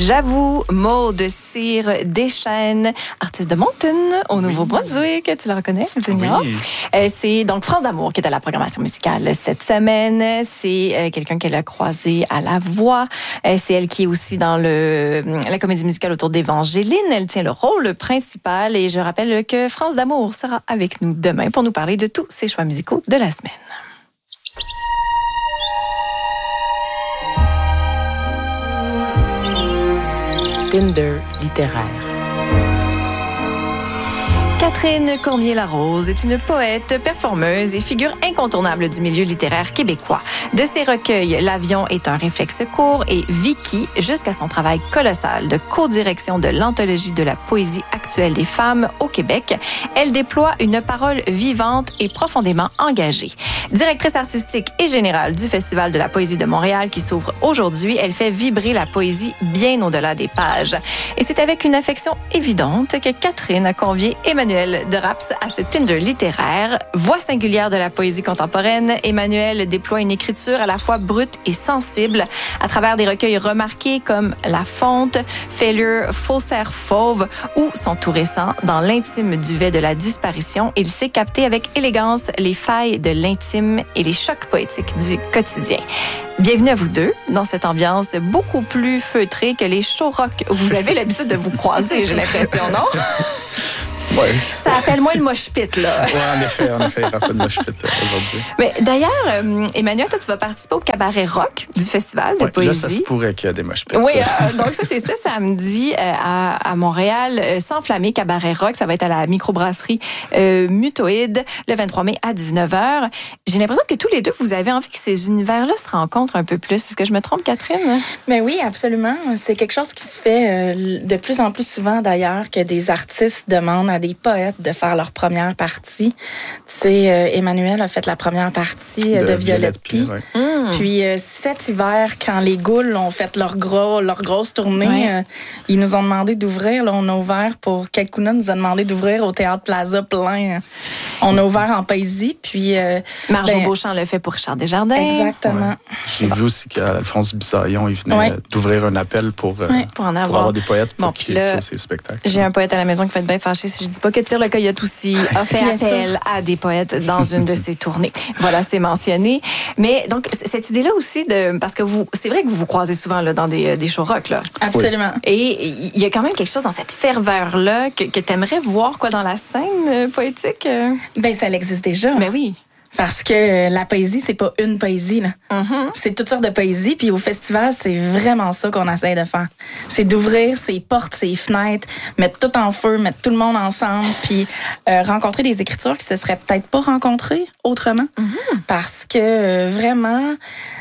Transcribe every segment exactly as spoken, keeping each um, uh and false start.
J'avoue, Maude Cyr Deschênes, artiste de Moncton, au Nouveau-Brunswick. Tu la reconnais, Zénia? Oui. Euh, c'est donc France Amour qui est à la programmation musicale cette semaine. C'est euh, quelqu'un qu'elle a croisé à la voix. Euh, c'est elle qui est aussi dans le, la comédie musicale autour d'Évangéline. Elle tient le rôle principal et je rappelle que France d'Amour sera avec nous demain pour nous parler de tous ses choix musicaux de la semaine. Tinder littéraire. Catherine Cormier-Larose est une poète, performeuse et figure incontournable du milieu littéraire québécois. De ses recueils, L'Avion est un réflexe court et Vicky, jusqu'à son travail colossal de co-direction de l'anthologie de la poésie actuelle des femmes au Québec, elle déploie une parole vivante et profondément engagée. Directrice artistique et générale du Festival de la poésie de Montréal qui s'ouvre aujourd'hui, elle fait vibrer la poésie bien au-delà des pages. Et c'est avec une affection évidente que Catherine a convié Emmanuel de Raps à ce Tinder littéraire. Voix singulière de la poésie contemporaine, Emmanuel déploie une écriture à la fois brute et sensible à travers des recueils remarqués comme La Fonte, Failure, Faussaire Fauve ou son tout récent Dans l'intime duvet de la disparition. Il sait capter avec élégance les failles de l'intime et les chocs poétiques du quotidien. Bienvenue à vous deux dans cette ambiance beaucoup plus feutrée que les shows rock où vous avez l'habitude de vous croiser, j'ai l'impression, non? Oui. Ça appelle moins le mosh pit, là. Oui, en effet, en effet, il n'y a pas de mosh pit aujourd'hui. Mais d'ailleurs, euh, Emmanuel, toi, tu vas participer au cabaret rock du Festival de ouais, poésie. Là, ça se pourrait qu'il y ait des mosh pits. Oui, euh, donc ça, c'est ça, samedi euh, à, à Montréal, euh, S'enflammer, cabaret rock. Ça va être à la microbrasserie euh, Mutoïde, le vingt-trois mai à dix-neuf heures. J'ai l'impression que tous les deux, vous avez envie que ces univers-là se rencontrent un peu plus. Est-ce que je me trompe, Catherine? Mais oui, absolument. C'est quelque chose qui se fait euh, de plus en plus souvent, d'ailleurs, que des artistes demandent à des poètes de faire leur première partie. Tu sais, euh, Emmanuel a fait la première partie euh, de, de Violette Pie. Ouais. Mmh. Puis euh, cet hiver, quand les Goules ont fait leur, gros, leur grosse tournée, ouais. euh, ils nous ont demandé d'ouvrir. Là, on a ouvert pour... Kalkuna nous a demandé d'ouvrir au Théâtre Plaza plein. On a ouvert en poésie. Puis... Euh, Marjo ben, Beauchamp le fait pour Richard Desjardins. Exactement. Ouais. J'ai vu aussi qu'Alphonse Bissaillon, il venait ouais. d'ouvrir un appel pour, euh, ouais. pour, en avoir. pour avoir des poètes pour bon, qui là, écrivent ses spectacles. J'ai un poète à la maison qui va être bien fâché si je dis pas que Tire le Coyote aussi a fait appel sûr. à des poètes dans une de ses tournées. Voilà, c'est mentionné. Mais donc, cette idée-là aussi, de parce que vous, c'est vrai que vous vous croisez souvent là, dans des, des shows rock. Là. Absolument. Oui. Et il y a quand même quelque chose dans cette ferveur-là que, que tu aimerais voir quoi, dans la scène euh, poétique? Ben ça existe déjà. Ben oui. Parce que la poésie, c'est pas une poésie, là. Mm-hmm. C'est toutes sortes de poésie. Puis au festival, c'est vraiment ça qu'on essaie de faire. C'est d'ouvrir ses portes, ses fenêtres, mettre tout en feu, mettre tout le monde ensemble, puis euh, rencontrer des écritures qui se seraient peut-être pas rencontrées autrement. Mm-hmm. Parce que euh, vraiment...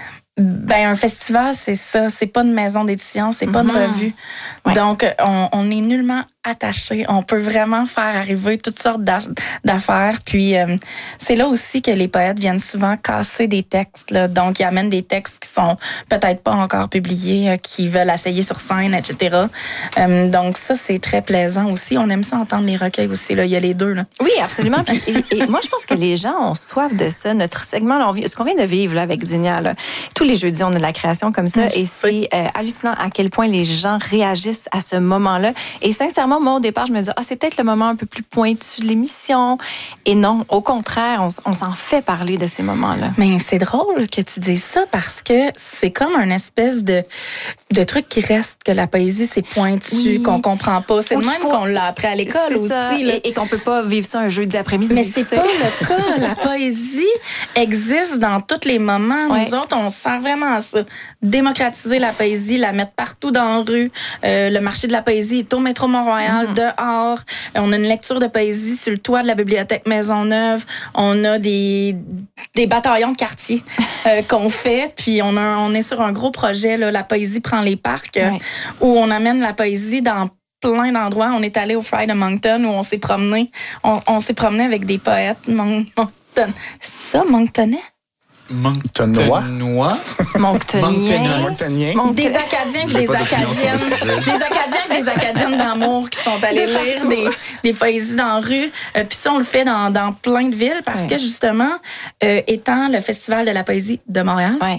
Ben un festival, c'est ça. C'est pas une maison d'édition, c'est pas mm-hmm. une revue. Ouais. Donc, on, on est nullement attaché. On peut vraiment faire arriver toutes sortes d'affaires. Puis, euh, c'est là aussi que les poètes viennent souvent casser des textes. Là. Donc, ils amènent des textes qui sont peut-être pas encore publiés, euh, qui veulent essayer sur scène, et cetera. Euh, donc, ça, c'est très plaisant aussi. On aime ça entendre les recueils aussi. Là. Il y a les deux. Là. Oui, absolument. Puis, et, et moi, je pense que les gens ont soif de ça. Notre segment, là, on vit, ce qu'on vient de vivre là, avec Zénia, là, tous les jeudis, on a de la création comme ça. Et c'est euh, hallucinant à quel point les gens réagissent à ce moment-là. Et sincèrement, moi, au départ, je me disais, ah, c'est peut-être le moment un peu plus pointu de l'émission. Et non, au contraire, on, on s'en fait parler de ces moments-là. Mais c'est drôle que tu dises ça parce que c'est comme un espèce de, de truc qui reste, que la poésie, c'est pointu, oui. qu'on comprend pas. C'est le même faut... qu'on l'a appris à l'école aussi. Ça. Et, et qu'on peut pas vivre ça un jeudi après-midi. Mais c'est pas le cas. La poésie existe dans tous les moments. Ouais. Nous autres, on sert vraiment à ça. Démocratiser la poésie, la mettre partout dans la rue. Euh, le marché de la poésie est au métro Mont-Royal, mm. dehors. On a une lecture de poésie sur le toit de la bibliothèque Maisonneuve. On a des, des bataillons de quartier euh, qu'on fait. Puis on, a, on est sur un gros projet, là, La poésie prend les parcs, ouais. euh, où on amène la poésie dans plein d'endroits. On est allé au Fry de Moncton où on s'est promené. On, on s'est promené avec des poètes. Mon, Moncton. C'est ça, Monctonais? Monctonois. Monctoniens. Monctoniens. Des Acadiens et des Acadiennes. Des Acadiens et des Acadiennes d'amour qui sont allés lire des, des poésies dans la rue. Euh, Puis ça, on le fait dans, dans plein de villes parce ouais. que justement, euh, étant le Festival de la poésie de Montréal, ouais.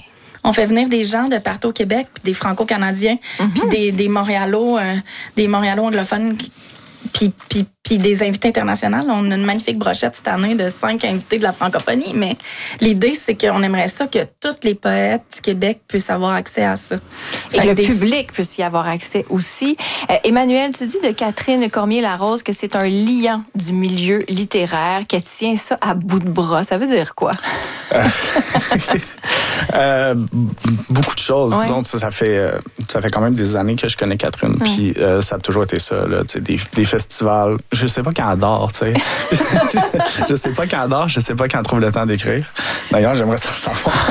On fait venir des gens de partout au Québec, puis des Franco-Canadiens, mm-hmm. puis des, des Montréalos, euh, des Montréalo anglophones, puis, puis, puis des invités internationaux. On a une magnifique brochette cette année de cinq invités de la francophonie, mais l'idée, c'est qu'on aimerait ça que tous les poètes du Québec puissent avoir accès à ça. Et que le des... public puisse y avoir accès aussi. Euh, Emmanuel, tu dis de Catherine Cormier-Larose que c'est un liant du milieu littéraire, qu'elle tient ça à bout de bras. Ça veut dire quoi? euh, beaucoup de choses. Ouais. Disons, ça fait, euh, ça fait quand même des années que je connais Catherine, mm. puis euh, ça a toujours été ça, là, des, des festivals. Je sais pas quand elle dort, tu sais. je, je sais pas quand elle dort, je sais pas quand elle trouve le temps d'écrire. D'ailleurs, j'aimerais ça savoir.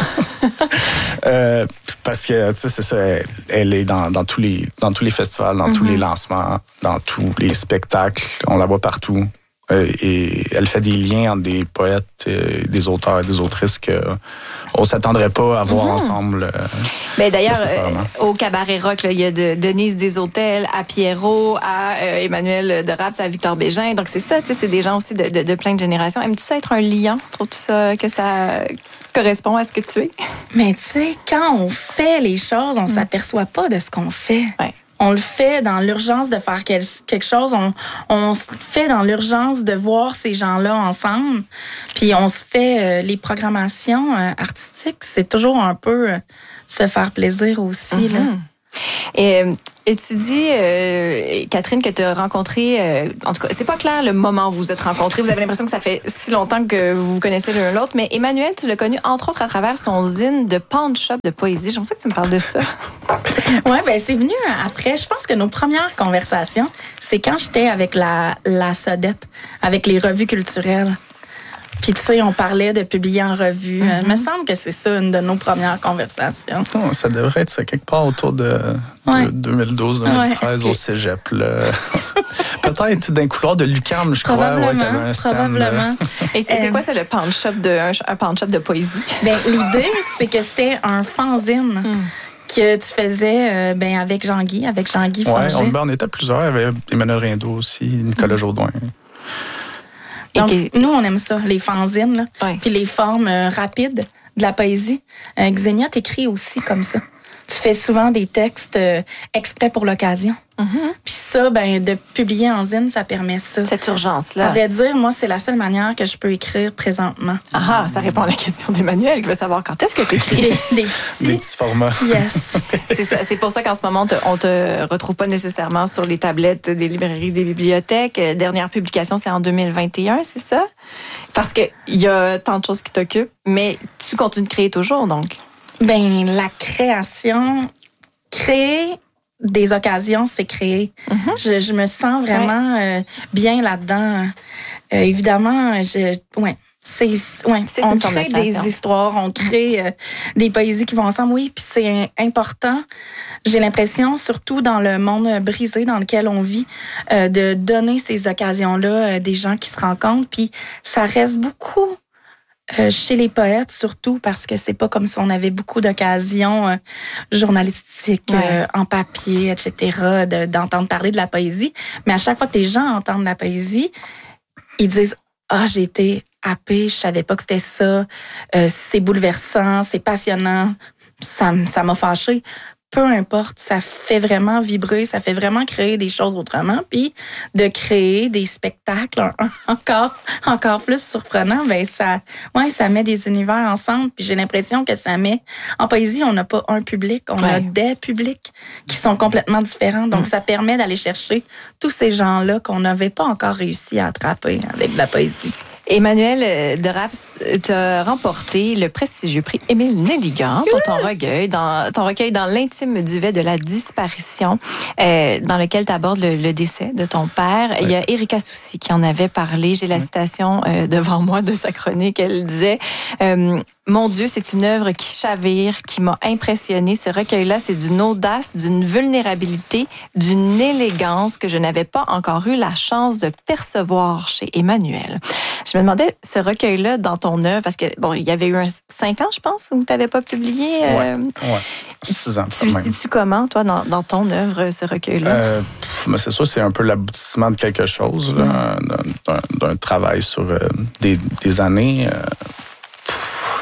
euh, parce que, tu sais, c'est ça, elle, elle est dans, dans, tous les, dans tous les festivals, dans mm-hmm. tous les lancements, dans tous les spectacles. On la voit partout. Et elle fait des liens entre des poètes, des auteurs et des autrices qu'on ne s'attendrait pas à voir mm-hmm. ensemble. Ben d'ailleurs, euh, au Cabaret Rock, il y a de Denise Deshôtels à Pierrot, à euh, Emmanuel Deraps, à Victor Bégin. Donc c'est ça, c'est des gens aussi de, de, de plein de générations. Aimes-tu ça être un liant? Trouves-tu ça, que ça correspond à ce que tu es? Mais tu sais, quand on fait les choses, on ne mm. s'aperçoit pas de ce qu'on fait. Ouais. On le fait dans l'urgence de faire quelque chose. On, on se fait dans l'urgence de voir ces gens-là ensemble. Puis on se fait euh, les programmations euh, artistiques. C'est toujours un peu euh, se faire plaisir aussi. Mm-hmm. Là. Et, et tu dis, euh, Catherine, que tu as rencontré, euh, en tout cas, c'est pas clair le moment où vous vous êtes rencontrés. Vous avez l'impression que ça fait si longtemps que vous vous connaissez l'un l'autre. Mais Emmanuel, tu l'as connu entre autres à travers son zine de pawn shop de poésie. J'aimerais ça que tu me parles de ça. Oui, ben c'est venu après. Je pense que nos premières conversations, c'est quand j'étais avec la, la SODEP, avec les revues culturelles. Puis, tu sais, on parlait de publier en revue. Mm-hmm. Il me semble que c'est ça, une de nos premières conversations. Oh, ça devrait être ça, quelque part autour de, ouais. de deux mille douze deux mille treize, ouais, okay. Au cégep. Peut-être d'un couloir de Lucam, je crois. Ouais, t'avais un stand. Probablement. Et c'est, c'est quoi ça, le pawn shop de, un, un pawn shop de poésie? Bien, l'idée, c'est que c'était un fanzine. Mm. Que tu faisais euh, ben, avec Jean-Guy, avec Jean-Guy Oui, on, ben, on était plusieurs. Il y avait Emmanuel Riendeau aussi, Nicolas mm. Jourdain. Donc, okay. Nous, on aime ça, les fanzines, là. Ouais. Puis les formes euh, rapides de la poésie. Euh, Xenia t'écrit aussi comme ça. Tu fais souvent des textes euh, exprès pour l'occasion. Mm-hmm. Puis ça, ben, de publier en zine, ça permet ça. Cette urgence-là. À vrai dire, moi, c'est la seule manière que je peux écrire présentement. Ah, ça répond à la question d'Emmanuel qui veut savoir quand est-ce que tu écris. Des, des petits... Des petits formats. Yes. c'est, ça, c'est pour ça qu'en ce moment, on te, on te retrouve pas nécessairement sur les tablettes des librairies, des bibliothèques. Dernière publication, c'est en deux mille vingt et un, c'est ça? Parce qu'il y a tant de choses qui t'occupent, mais tu continues de créer toujours, donc. Ben, la création, créer des occasions, c'est créer. Mm-hmm. Je, je me sens vraiment ouais. euh, bien là-dedans. Euh, évidemment, je, ouais, c'est, ouais, c'est on crée des histoires, on crée euh, des poésies qui vont ensemble. Oui, puis c'est important. J'ai l'impression, surtout dans le monde brisé dans lequel on vit, euh, de donner ces occasions-là euh, des gens qui se rencontrent. Puis ça reste beaucoup. Euh, chez les poètes, surtout parce que c'est pas comme si on avait beaucoup d'occasions euh, journalistiques, ouais. euh, en papier, et cetera, de, d'entendre parler de la poésie. Mais à chaque fois que les gens entendent la poésie, ils disent « Ah, j'ai été happée, je savais pas que c'était ça, euh, c'est bouleversant, c'est passionnant, ça, ça m'a fâchée. » Peu importe, ça fait vraiment vibrer, ça fait vraiment créer des choses autrement, puis de créer des spectacles encore encore plus surprenants, ben ça, ouais, ça met des univers ensemble. Puis j'ai l'impression que ça met en poésie, on n'a pas un public, on ouais. a des publics qui sont complètement différents. Donc mmh. ça permet d'aller chercher tous ces gens-là qu'on n'avait pas encore réussi à attraper avec de la poésie. Emmanuel Deraps, tu as remporté le prestigieux prix Émile Nelligan pour ton recueil, dans, ton recueil dans l'intime duvet de la disparition, euh, dans lequel tu abordes le, le décès de ton père. Oui. Il y a Erika Soucy qui en avait parlé. J'ai la oui. citation euh, devant moi de sa chronique. Elle disait euh, « Mon Dieu, c'est une œuvre qui chavire, qui m'a impressionnée. Ce recueil-là, c'est d'une audace, d'une vulnérabilité, d'une élégance que je n'avais pas encore eu la chance de percevoir chez Emmanuel. » Je me demandais, ce recueil-là, dans ton œuvre, parce que, bon, il y avait eu un cinq ans, je pense, où tu n'avais pas publié. Euh, oui, ouais. six ans. Tu le situes comment, toi, dans, dans ton œuvre, ce recueil-là? Euh, mais c'est sûr, c'est un peu l'aboutissement de quelque chose, là, mm. d'un, d'un, d'un travail sur euh, des, des années. Euh,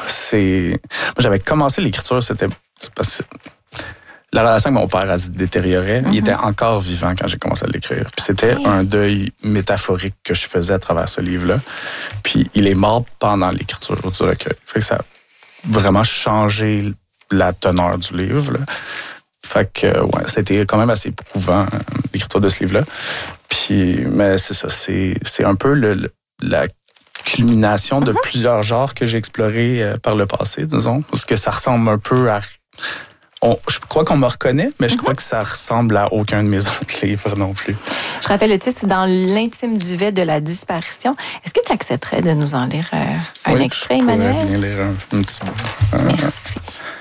c'est... Moi, j'avais commencé l'écriture, c'était... C'est parce que la relation avec mon père, elle se détériorait. Mm-hmm. Il était encore vivant quand j'ai commencé à l'écrire. Puis c'était okay. un deuil métaphorique que je faisais à travers ce livre-là. Puis il est mort pendant l'écriture du recueil. Fait que ça a vraiment changé la teneur du livre, là. Fait que, ouais, c'était quand même assez éprouvant, l'écriture de ce livre-là. Puis, mais c'est ça, c'est, c'est un peu le, le, la culmination de mm-hmm. plusieurs genres que j'ai explorés euh, par le passé, disons. Parce que ça ressemble un peu à... On, je crois qu'on me reconnaît, mais je mm-hmm. crois que ça ressemble à aucun de mes autres livres non plus. Je rappelle le titre, c'est Dans l'intime duvet de la disparition. Est-ce que tu accepterais de nous en lire euh, un oui, extrait, je Emmanuel? Oui, bien lire un, un petit bout. Merci.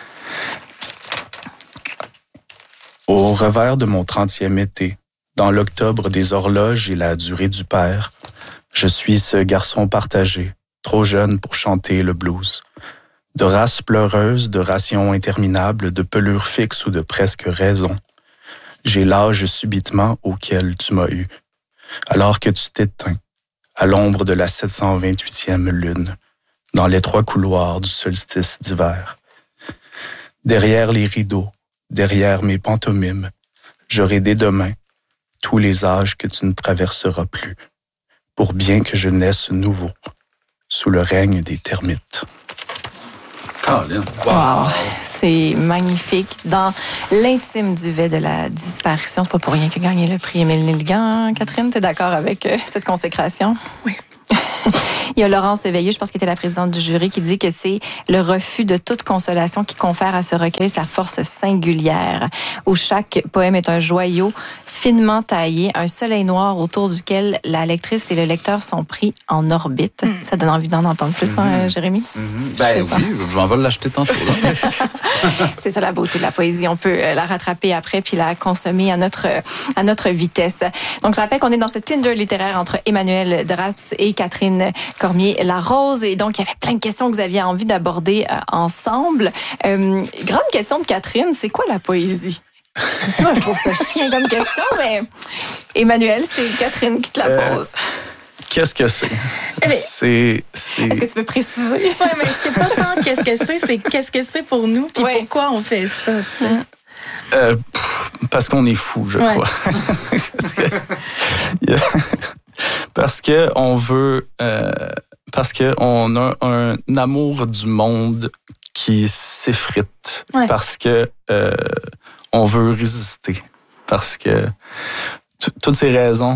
Au revers de mon trentième été, dans l'octobre des horloges et la durée du père, je suis ce garçon partagé, trop jeune pour chanter le blues. De race pleureuse, de ration interminable, de pelure fixe ou de presque raison. J'ai l'âge subitement auquel tu m'as eu, alors que tu t'éteins, à l'ombre de la sept cent vingt-huitième lune, dans l'étroit couloir du solstice d'hiver. Derrière les rideaux, derrière mes pantomimes, j'aurai dès demain tous les âges que tu ne traverseras plus, pour bien que je naisse nouveau, sous le règne des termites. Wow. wow, c'est magnifique. Dans l'intime duvet de la disparition, c'est pas pour rien que gagné le prix Émile Nelligan. Catherine, t'es d'accord avec euh, cette consécration? Oui. Il y a Laurence Veilleux, je pense qu'elle était la présidente du jury, qui dit que c'est le refus de toute consolation qui confère à ce recueil sa force singulière, où chaque poème est un joyau finement taillé, un soleil noir autour duquel la lectrice et le lecteur sont pris en orbite. Mm. Ça donne envie d'en entendre plus, mm-hmm. hein, Jérémy? Mm-hmm. Ben oui, je m'en vais l'acheter tantôt. C'est ça la beauté de la poésie. On peut la rattraper après puis la consommer à notre, à notre vitesse. Donc, je rappelle qu'on est dans ce Tinder littéraire entre Emmanuel Draps et Catherine Cormier-Larose. Et donc, il y avait plein de questions que vous aviez envie d'aborder euh, ensemble. Euh, grande question de Catherine, c'est quoi la poésie? Moi, je trouve ça chien comme question, mais Emmanuel, c'est Catherine qui te la pose. Euh, qu'est-ce que c'est? Mais, c'est, c'est... Est-ce que tu peux préciser? Oui, mais c'est pas tant qu'est-ce que c'est, c'est qu'est-ce que c'est pour nous, puis ouais. pourquoi on fait ça, tu sais. Euh, pff, parce qu'on est fou, je ouais. crois. parce que, parce que on veut, euh, parce que on a un amour du monde qui s'effrite, ouais. parce que euh, on veut résister, parce que t- toutes ces raisons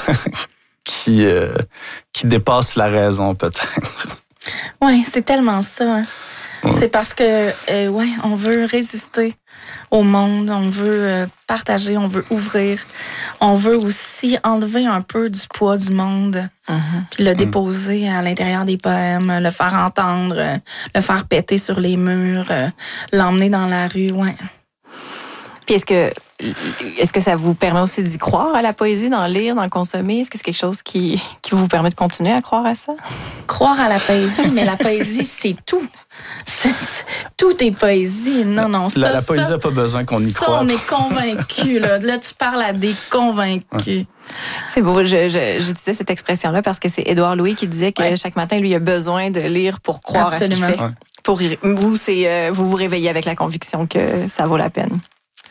qui euh, qui dépassent la raison peut-être. Oui, c'est tellement ça. Hein. Ouais. C'est parce que euh, ouais, on veut résister au monde, on veut euh, partager, on veut ouvrir, on veut aussi enlever un peu du poids du monde, mm-hmm. puis le déposer à l'intérieur des poèmes, le faire entendre, euh, le faire péter sur les murs, euh, l'emmener dans la rue, ouais. Puis est-ce que est-ce que ça vous permet aussi d'y croire à la poésie, d'en lire, d'en consommer? Est-ce que c'est quelque chose qui, qui vous permet de continuer à croire à ça? Croire à la poésie, mais la poésie, c'est tout. C'est, c'est, tout est poésie. Non, non, ça, La, la poésie n'a pas besoin qu'on y ça, croie. On est convaincus. Là. là, tu parles à des convaincus. Ouais. C'est beau. Je, je, j'utilisais cette expression-là parce que c'est Édouard Louis qui disait que ouais. chaque matin, lui, il a besoin de lire pour croire Absolument. à ce qu'il fait. Ouais. Pour, vous, c'est, euh, vous vous réveillez avec la conviction que ça vaut la peine.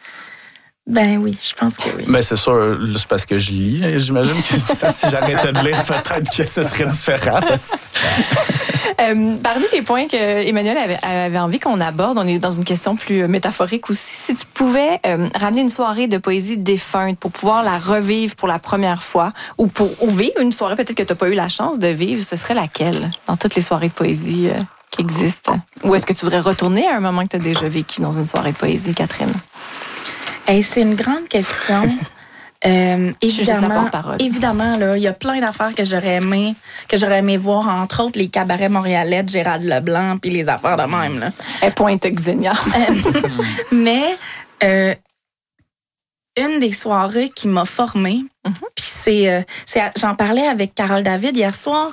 Ben oui, je pense que oui. Ben c'est sûr, c'est parce que je lis. J'imagine que ça, si j'arrêtais de lire, peut-être que ce serait différent. euh, parmi les points que Emmanuel avait, avait envie qu'on aborde, on est dans une question plus métaphorique aussi. Si tu pouvais euh, ramener une soirée de poésie défunte pour pouvoir la revivre pour la première fois, ou pour ou vivre une soirée peut-être que tu n'as pas eu la chance de vivre, ce serait laquelle dans toutes les soirées de poésie euh, qui existent? Ou est-ce que tu voudrais retourner à un moment que tu as déjà vécu dans une soirée de poésie, Catherine? Hey, c'est une grande question. Euh, évidemment, évidemment, là, il y a plein d'affaires que j'aurais aimé, que j'aurais aimé voir, entre autres les cabarets montréalais de Gérald Leblanc, puis les affaires de même. Là. Elle pointe Xenia. Mais euh, une des soirées qui m'a formée, mm-hmm. puis c'est, euh, c'est, j'en parlais avec Carole David hier soir.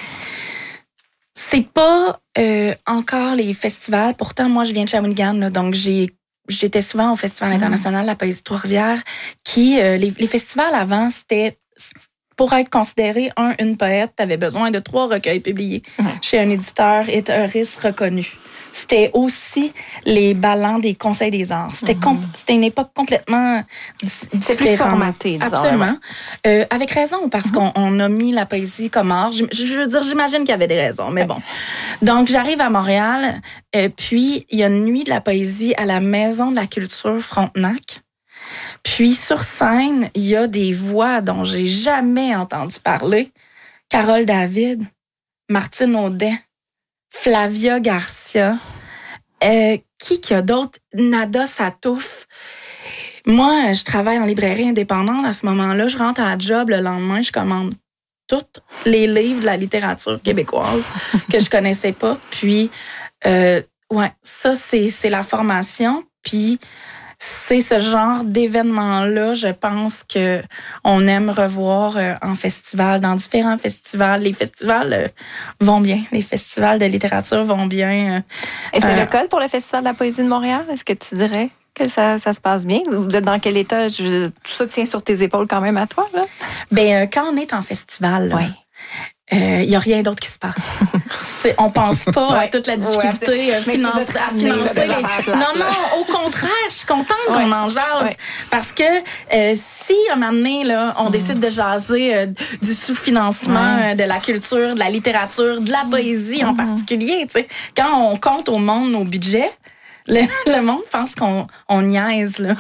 C'est pas euh, encore les festivals. Pourtant, moi, je viens de Shawinigan, là, donc j'ai J'étais souvent au Festival international de la poésie de Trois-Rivières, qui, euh, les, les festivals avant, c'était, pour être considéré un, une poète, tu avais besoin de trois recueils publiés mmh. chez un éditeur éditorialiste reconnu. C'était aussi les ballons des conseils des arts. C'était, mmh. com- c'était une époque complètement différente. C'est plus formaté, disons. Absolument. Euh, avec raison, parce mmh. qu'on on a mis la poésie comme art. Je, je veux dire, j'imagine qu'il y avait des raisons, mais bon. Donc, j'arrive à Montréal, euh, puis il y a une nuit de la poésie à la Maison de la culture Frontenac. Puis, sur scène, il y a des voix dont j'ai jamais entendu parler. Carole David, Martine Audet, Flavia Garcia, euh, qui qu'il y a d'autres? Nada Satouf. Moi, je travaille en librairie indépendante à ce moment-là. Je rentre à la job le lendemain, je commande tous les livres de la littérature québécoise que je connaissais pas. Puis, euh, ouais, ça, c'est, c'est la formation. Puis, c'est ce genre d'événement-là, je pense que on aime revoir euh, en festival, dans différents festivals. Les festivals euh, vont bien, les festivals de littérature vont bien. Euh, Et c'est euh, le cas pour le Festival de la poésie de Montréal? Est-ce que tu dirais que ça, ça se passe bien? Vous êtes dans quel état? Je, tout ça tient sur tes épaules quand même à toi, là? Ben, euh, quand on est en festival, il oui. n'y euh, a rien d'autre qui se passe. C'est, on pense pas ouais. à toute la difficulté ouais, financière. financer les... Non, non, au contraire, je suis contente ouais. qu'on en jase. Ouais. Parce que euh, si, un moment donné, là, on mm. décide de jaser euh, du sous-financement ouais. euh, de la culture, de la littérature, de la poésie mm. en particulier, tu sais, quand on compte au monde nos budgets, le, le monde pense qu'on on niaise, là.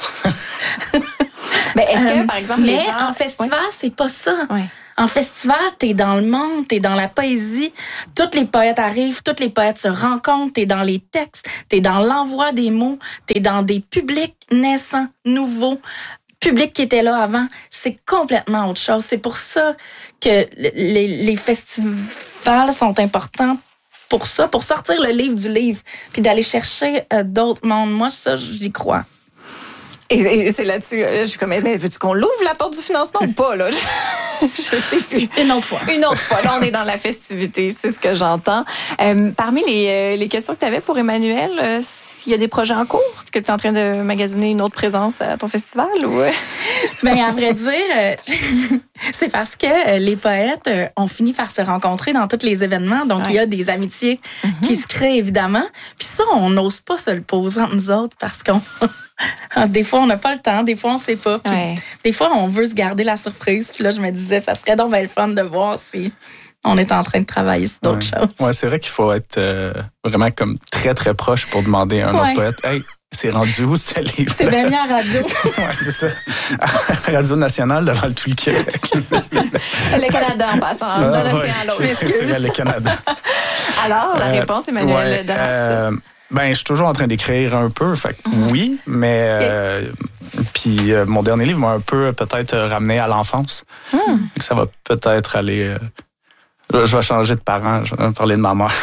Mais est-ce que, par exemple, mais les gens... en festival, ouais. c'est pas ça. Ouais. En festival, t'es dans le monde, t'es dans la poésie. Tous les poètes arrivent, tous les poètes se rencontrent, t'es dans les textes, t'es dans l'envoi des mots, t'es dans des publics naissants, nouveaux, publics qui étaient là avant. C'est complètement autre chose. C'est pour ça que les, les festivals sont importants pour ça, pour sortir le livre du livre, puis d'aller chercher euh, d'autres mondes. Moi, ça, j'y crois. Et, et c'est là-dessus, je suis comme, mais veux-tu qu'on l'ouvre la porte du financement ou pas, là? Je, je sais plus. Une autre fois. Une autre fois. Là, on est dans la festivité, c'est ce que j'entends. Euh, parmi les, euh, les questions que tu avais pour Emmanuel, euh, s'il y a des projets en cours, est-ce que tu es en train de magasiner une autre présence à ton festival? Ou... Bien, à vrai dire, euh, c'est parce que euh, les poètes euh, ont fini par se rencontrer dans tous les événements. Donc, ouais. il y a des amitiés mm-hmm. qui se créent, évidemment. Puis ça, on n'ose pas se le poser entre nous autres parce qu'on... Des fois, on n'a pas le temps, des fois, on ne sait pas. Puis ouais. Des fois, on veut se garder la surprise. Puis là, je me disais, ça serait donc bien le fun de voir si on est en train de travailler sur d'autres ouais. choses. Oui, c'est vrai qu'il faut être euh, vraiment comme très, très proche pour demander à un ouais. autre poète. Hey, c'est rendu où ce livre? C'est bien mis à radio. Oui, c'est ça. Radio Nationale devant tout le Québec. Le Canada en passant, d'un océan à l'autre. C'est, c'est le Canada. Alors, la réponse, Emmanuel, euh, ouais, euh, Ben, je suis toujours en train d'écrire un peu, fait que mm-hmm. oui, mais euh, puis euh, mon dernier livre m'a un peu peut-être ramené à l'enfance. Mm. Ça va peut-être aller. Euh, je vais changer de parent, je vais parler de ma mère.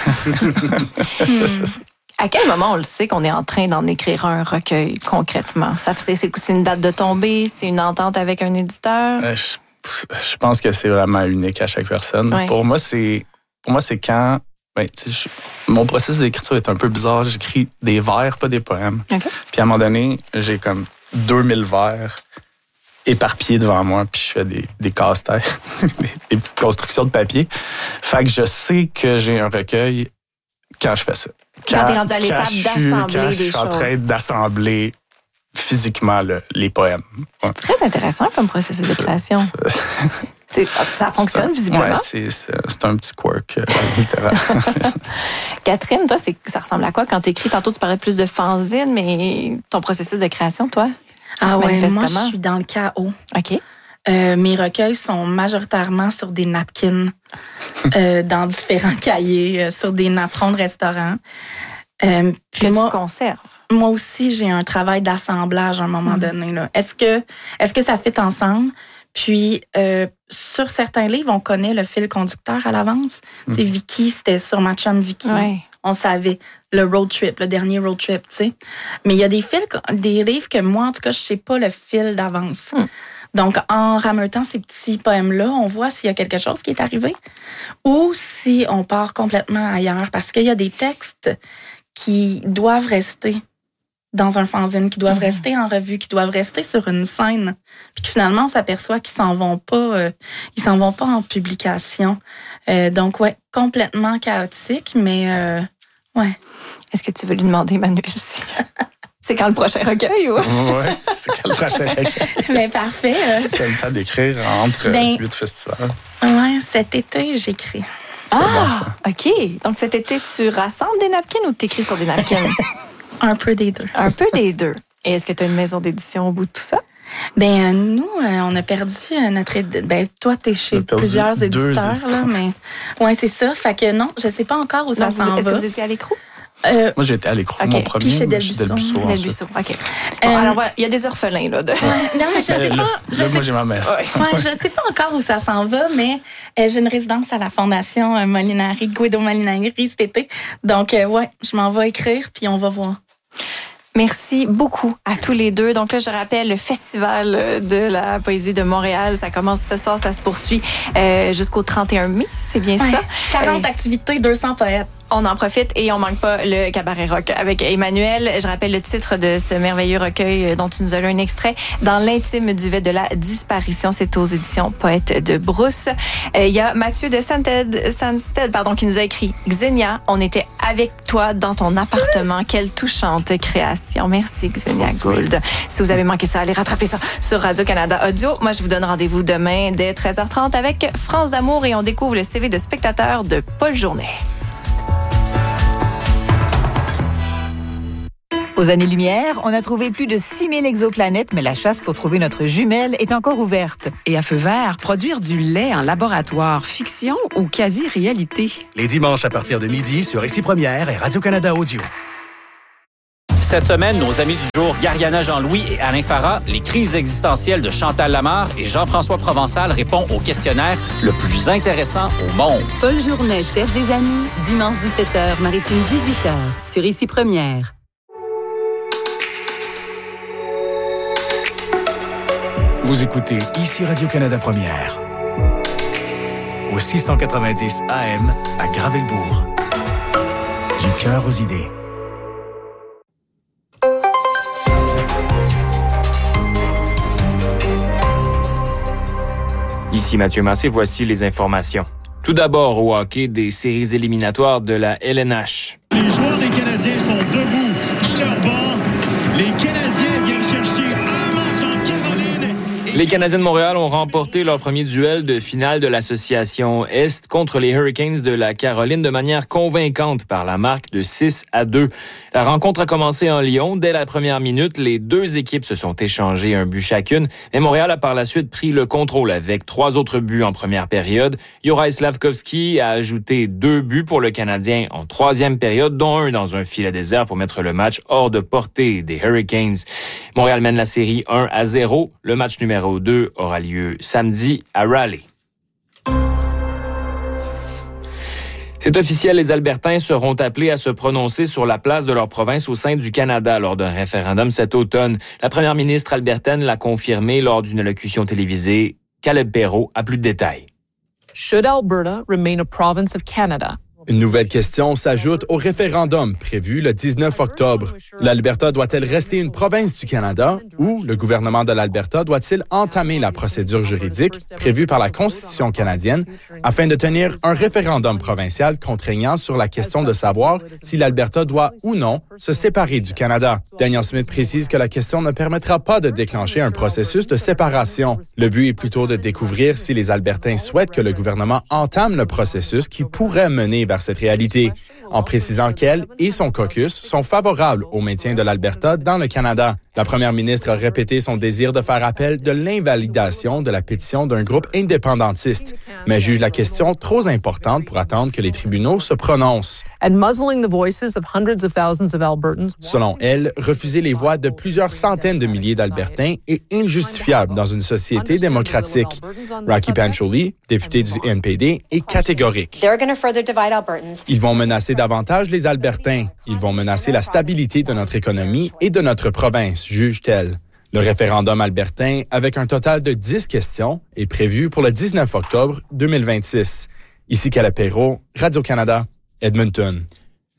mm. À quel moment on le sait qu'on est en train d'en écrire un recueil concrètement? Ça, c'est, c'est une date de tombée, c'est une entente avec un éditeur? Euh, je, je pense que c'est vraiment unique à chaque personne. Ouais. Pour moi, c'est pour moi c'est quand. Ben, je, mon processus d'écriture est un peu bizarre. J'écris des vers, pas des poèmes. Okay. Puis à un moment donné, j'ai comme deux mille vers éparpillés devant moi, puis je fais des, des casse-têtes, des, des petites constructions de papier. Fait que je sais que j'ai un recueil quand je fais ça. Quand, quand t'es rendu à l'étape je, d'assembler quand des choses. Je suis en train d'assembler physiquement le, les poèmes. Ouais. C'est très intéressant comme processus de création. Ça, ça, c'est, ça fonctionne ça, visiblement. Oui, c'est, c'est, c'est un petit quirk euh, littéraire. Catherine, toi, c'est, ça ressemble à quoi quand tu écris? Tantôt, tu parlais plus de fanzine, mais ton processus de création, toi? Ah ouais, moi, comment? Je suis dans le chaos. OK. Euh, mes recueils sont majoritairement sur des napkins, euh, dans différents cahiers, euh, sur des napperons de restaurant. Euh, puis que moi, tu conserves. Moi aussi, j'ai un travail d'assemblage à un moment mmh. donné. Là. Est-ce que, est-ce que ça fit ensemble? Puis, euh, sur certains livres, on connaît le fil conducteur à l'avance. Mmh. Tu sais, Vicky, c'était sur ma chum Vicky. Ouais. On savait le road trip, le dernier road trip, tu sais. Mais il y a des fils, des livres que moi, en tout cas, je sais pas le fil d'avance. Mmh. Donc, en rameutant ces petits poèmes-là, on voit s'il y a quelque chose qui est arrivé ou si on part complètement ailleurs. Parce qu'il y a des textes qui doivent rester dans un fanzine, qui doivent mmh. rester en revue, qui doivent rester sur une scène, puis que finalement on s'aperçoit qu'ils s'en vont pas, euh, ils s'en vont pas en publication. Euh, donc ouais, complètement chaotique, mais euh, ouais. Est-ce que tu veux lui demander, Emmanuel, si c'est quand le prochain recueil ou? Oui, c'est quand le prochain recueil. Mais parfait. Euh... C'est le temps d'écrire entre ben, huit festivals. Oui, cet été, j'écris. Ah, bon, ça. OK. Donc cet été, tu rassembles des napkins ou tu écris sur des napkins? Un peu des deux. Un peu des deux. Et est-ce que tu as une maison d'édition au bout de tout ça? Ben nous, euh, on a perdu euh, notre... Éd... Ben toi, t'es chez plusieurs éditeurs, là, mais... Ouais, c'est ça. Fait que non, je sais pas encore où ça non, s'en va. Est-ce que vous étiez à l'écrou? Euh, moi, j'étais à l'écroux, okay. Mon premier. Puis chez Delbuisson. Delbuisson, OK. Bon, euh, alors, voilà, il y a des orphelins, là. De... Ouais, non, mais je sais là, pas... Là, je là sais... moi, j'ai ma messe. Ouais. Ouais, je sais pas encore où ça s'en va, mais euh, j'ai une résidence à la Fondation euh, Molinari, Guido Molinari, cet été. Donc, euh, ouais, je m'en vais écrire, puis on va voir. Merci beaucoup à tous les deux. Donc là, je rappelle, le Festival de la poésie de Montréal, ça commence ce soir, ça se poursuit euh, jusqu'au trente et un mai, c'est bien ouais. ça? quarante euh, activités, deux cents poètes. On en profite et on manque pas le cabaret rock avec Emmanuel. Je rappelle le titre de ce merveilleux recueil dont tu nous as lu un extrait, Dans l'intime duvet de la disparition. C'est aux éditions Poète de Brousse. Il y a Mathieu de Sansted, Sansted, pardon, qui nous a écrit Xenia, on était avec toi dans ton appartement. Quelle touchante création. Merci Xenia Gould. Si vous avez manqué ça, allez rattraper ça sur Radio-Canada Audio. Moi, je vous donne rendez-vous demain dès treize heures trente avec France d'amour et on découvre le C V de spectateur de Paul Journet. Aux années-lumière, on a trouvé plus de six mille exoplanètes, mais la chasse pour trouver notre jumelle est encore ouverte. Et à feu vert, produire du lait en laboratoire, fiction ou quasi-réalité? Les dimanches à partir de midi sur Ici Première et Radio-Canada Audio. Cette semaine, nos amis du jour, Gariana Jean-Louis et Alain Farah, les crises existentielles de Chantal Lamarre et Jean-François Provençal répond au questionnaire le plus intéressant au monde. Paul Journet cherche des amis, dimanche dix-sept heures, maritime dix-huit heures, sur Ici Première. Vous écoutez Ici Radio-Canada Première. Au six cent quatre-vingt-dix A M à Gravelbourg. Du cœur aux idées. Ici Mathieu Massé, voici les informations. Tout d'abord au hockey des séries éliminatoires de la L N H. Les joueurs des Canadiens sont debout à leur bord. Les Canadiens viennent chercher un match en Caroline. Les Canadiens de Montréal ont remporté leur premier duel de finale de l'association Est contre les Hurricanes de la Caroline de manière convaincante par la marque de six à deux. La rencontre a commencé en Lyon. Dès la première minute, les deux équipes se sont échangées un but chacune, mais Montréal a par la suite pris le contrôle avec trois autres buts en première période. Juraj Slafkovský a ajouté deux buts pour le Canadien en troisième période, dont un dans un filet désert pour mettre le match hors de portée des Hurricanes. Montréal mène la série un à zéro. Le match numéro deux aura lieu samedi à Raleigh. C'est officiel, les Albertains seront appelés à se prononcer sur la place de leur province au sein du Canada lors d'un référendum cet automne. La première ministre albertaine l'a confirmé lors d'une allocution télévisée. Caleb Perrault a plus de détails. Should Alberta remain a province of Canada? Une nouvelle question s'ajoute au référendum prévu le dix-neuf octobre. L'Alberta doit-elle rester une province du Canada ou le gouvernement de l'Alberta doit-il entamer la procédure juridique prévue par la Constitution canadienne afin de tenir un référendum provincial contraignant sur la question de savoir si l'Alberta doit ou non se séparer du Canada? Daniel Smith précise que la question ne permettra pas de déclencher un processus de séparation. Le but est plutôt de découvrir si les Albertains souhaitent que le gouvernement entame le processus qui pourrait mener vers cette réalité, en précisant qu'elle et son caucus sont favorables au maintien de l'Alberta dans le Canada. La première ministre a répété son désir de faire appel de l'invalidation de la pétition d'un groupe indépendantiste, mais juge la question trop importante pour attendre que les tribunaux se prononcent. And muzzling the voices of hundreds of thousands of Albertans. Selon elle, refuser les voix de plusieurs centaines de milliers d'Albertains est injustifiable dans une société démocratique. Rocky Pancholi, député du N P D, est catégorique. Ils vont menacer davantage les Albertains. Ils vont menacer la stabilité de notre économie et de notre province, juge-t-elle. Le référendum albertain, avec un total de dix questions, est prévu pour le dix-neuf octobre deux mille vingt-six. Ici Caleb Perrault, Radio-Canada, Edmonton.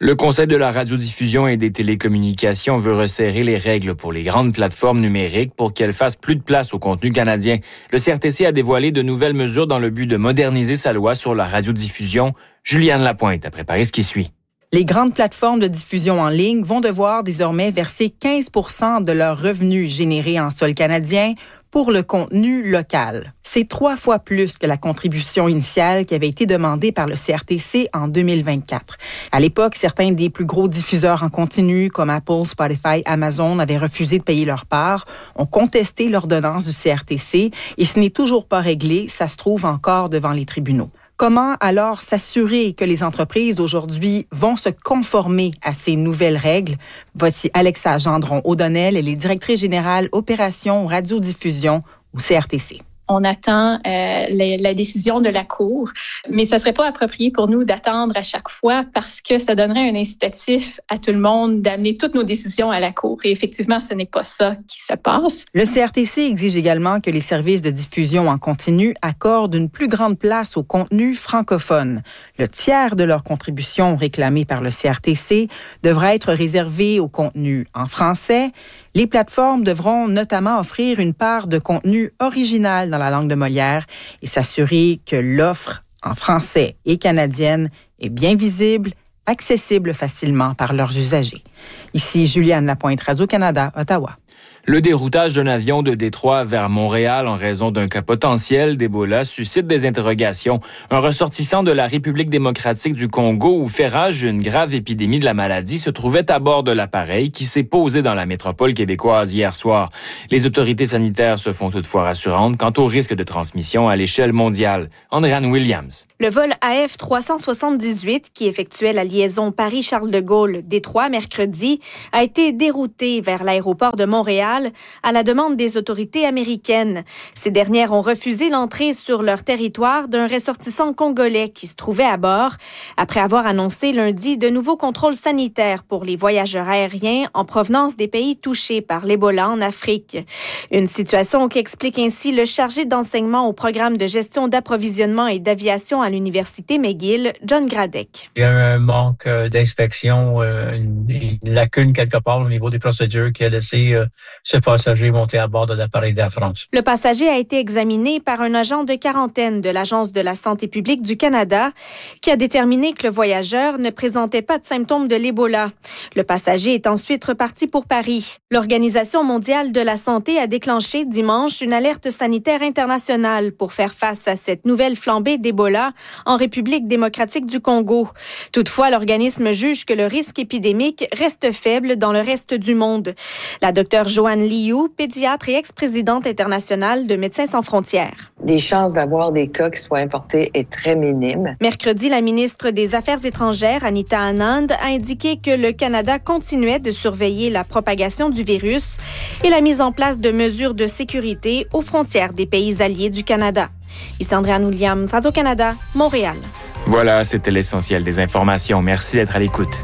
Le Conseil de la radiodiffusion et des télécommunications veut resserrer les règles pour les grandes plateformes numériques pour qu'elles fassent plus de place au contenu canadien. Le C R T C a dévoilé de nouvelles mesures dans le but de moderniser sa loi sur la radiodiffusion. Juliane Lapointe a préparé ce qui suit. Les grandes plateformes de diffusion en ligne vont devoir désormais verser quinze pour cent de leurs revenus générés en sol canadien pour le contenu local. C'est trois fois plus que la contribution initiale qui avait été demandée par le C R T C en deux mille vingt-quatre. À l'époque, certains des plus gros diffuseurs en continu, comme Apple, Spotify, Amazon, avaient refusé de payer leur part, ont contesté l'ordonnance du C R T C et ce n'est toujours pas réglé, ça se trouve encore devant les tribunaux. Comment alors s'assurer que les entreprises aujourd'hui vont se conformer à ces nouvelles règles? Voici Alexa Gendron-O'Donnell, elle est directrice générale opération radiodiffusion au C R T C. On attend euh, la, la décision de la Cour, mais ça ne serait pas approprié pour nous d'attendre à chaque fois parce que ça donnerait un incitatif à tout le monde d'amener toutes nos décisions à la Cour. Et effectivement, ce n'est pas ça qui se passe. Le C R T C exige également que les services de diffusion en continu accordent une plus grande place au contenu francophone. Le tiers de leur contribution réclamée par le C R T C devra être réservé au contenu en français. Les plateformes devront notamment offrir une part de contenu original dans la langue de Molière et s'assurer que l'offre en français et canadienne est bien visible, accessible facilement par leurs usagers. Ici Juliane Lapointe, Radio-Canada, Ottawa. Le déroutage d'un avion de Détroit vers Montréal en raison d'un cas potentiel d'Ebola suscite des interrogations. Un ressortissant de la République démocratique du Congo où fait rage une grave épidémie de la maladie se trouvait à bord de l'appareil qui s'est posé dans la métropole québécoise hier soir. Les autorités sanitaires se font toutefois rassurantes quant au risque de transmission à l'échelle mondiale. Andréane Williams. Le vol A F trois cent soixante-dix-huit qui effectuait la liaison Paris-Charles de Gaulle-Détroit mercredi a été dérouté vers l'aéroport de Montréal à la demande des autorités américaines. Ces dernières ont refusé l'entrée sur leur territoire d'un ressortissant congolais qui se trouvait à bord, après avoir annoncé lundi de nouveaux contrôles sanitaires pour les voyageurs aériens en provenance des pays touchés par l'Ebola en Afrique. Une situation qui explique ainsi le chargé d'enseignement au programme de gestion d'approvisionnement et d'aviation à l'Université McGill, John Gradek. Il y a un manque d'inspection, une, une lacune quelque part au niveau des procédures qui a laissé euh, ce passager monté à bord de l'appareil d'Air France. Le passager a été examiné par un agent de quarantaine de l'Agence de la santé publique du Canada qui a déterminé que le voyageur ne présentait pas de symptômes de l'Ebola. Le passager est ensuite reparti pour Paris. L'Organisation mondiale de la santé a déclenché dimanche une alerte sanitaire internationale pour faire face à cette nouvelle flambée d'Ebola en République démocratique du Congo. Toutefois, l'organisme juge que le risque épidémique reste faible dans le reste du monde. La docteure Joanne Liu, pédiatre et ex-présidente internationale de Médecins sans frontières. Les chances d'avoir des cas qui soient importés est très minime. Mercredi, la ministre des Affaires étrangères, Anita Anand, a indiqué que le Canada continuait de surveiller la propagation du virus et la mise en place de mesures de sécurité aux frontières des pays alliés du Canada. Ici Andréane Williams, Radio-Canada, Montréal. Voilà, c'était l'essentiel des informations. Merci d'être à l'écoute.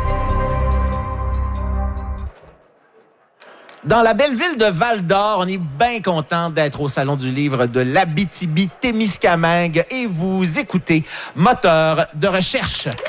Dans la belle ville de Val-d'Or, on est bien content d'être au Salon du livre de l'Abitibi-Témiscamingue et vous écoutez Moteur de recherche.